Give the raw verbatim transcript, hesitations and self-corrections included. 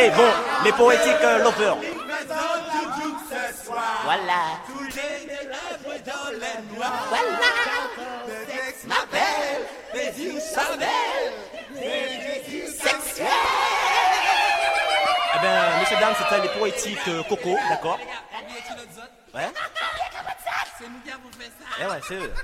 bon, les poétiques euh, lovers. Voilà. Voilà. M'appelle, les yeux s'appellent, les yeux sexuels. Eh ben, messieurs, dames, c'était les poétiques euh, Coco, d'accord? Ouais. C'est nous qui avons fait ça. Eh ouais, c'est eux.